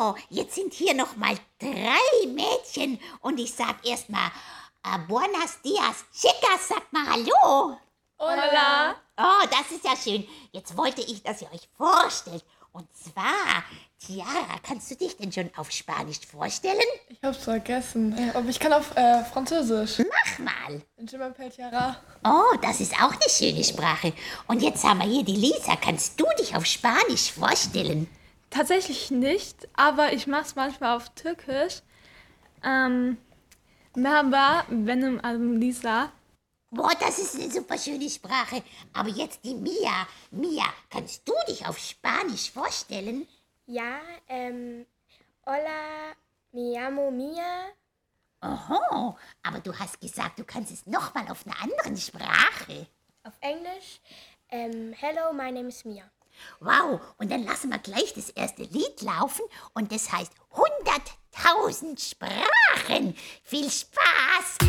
So, jetzt sind hier noch mal 3 Mädchen und ich sag erst mal Buenos dias, chicas, sagt mal Hallo. Hola. Oh, das ist ja schön. Jetzt wollte ich, dass ihr euch vorstellt. Und zwar, Tiara, kannst du dich denn schon auf Spanisch vorstellen? Ich hab's vergessen. Aber ich kann auf Französisch. Mach mal. Je m'appelle Tiara. Oh, das ist auch eine schöne Sprache. Und jetzt haben wir hier die Lisa. Kannst du dich auf Spanisch vorstellen? Tatsächlich nicht, aber ich mache es manchmal auf Türkisch. Merhaba, benim adım Lisa. Boah, das ist eine super schöne Sprache. Aber jetzt die Mia. Mia, kannst du dich auf Spanisch vorstellen? Ja, hola, me llamo Mia. Oho, aber du hast gesagt, du kannst es nochmal auf einer anderen Sprache. Auf Englisch, hello, my name is Mia. Wow, und dann lassen wir gleich das erste Lied laufen und das heißt 100.000 Sprachen. Viel Spaß!